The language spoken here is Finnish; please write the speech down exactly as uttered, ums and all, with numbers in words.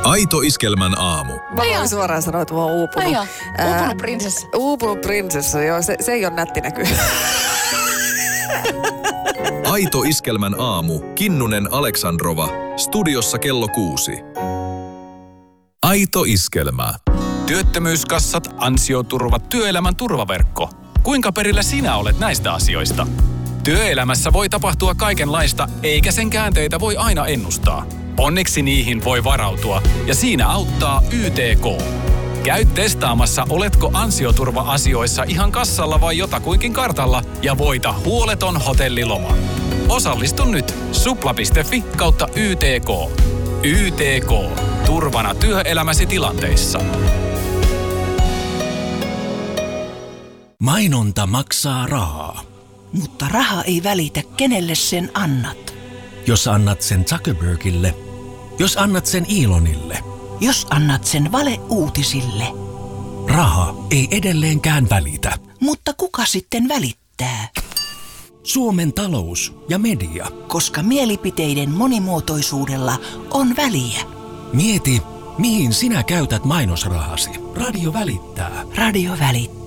Aito Iskelmän aamu. Mä voin suoraan sanoa, että mä oon uupunut. Aija, uupunut prinsessa. Ää, uupunut prinsessa, joo. Se, se ei ole nätti näkyy. Aito Iskelmän aamu. Kinnunen Aleksandrova. Studiossa kello kuusi. Aito Iskelmä. Työttömyyskassat, ansioturvat, työelämän turvaverkko. Kuinka perillä sinä olet näistä asioista? Työelämässä voi tapahtua kaikenlaista, eikä sen käänteitä voi aina ennustaa. Onneksi niihin voi varautua, ja siinä auttaa Y T K. Käy testaamassa, oletko ansioturva-asioissa ihan kassalla vai jotakuinkin kartalla, ja voita huoleton hotelliloma. Osallistu nyt supla piste fi kautta Y T K. Y T K. Turvana työelämäsi tilanteissa. Mainonta maksaa rahaa. Mutta raha ei välitä, kenelle sen annat. Jos annat sen Zuckerbergille, jos annat sen Elonille, Jos annat sen valeuutisille. raha ei edelleenkään välitä. Mutta kuka sitten välittää? Suomen talous ja media. Koska mielipiteiden monimuotoisuudella on väliä. Mieti, mihin sinä käytät mainosrahasi. Radio välittää. Radio välittää.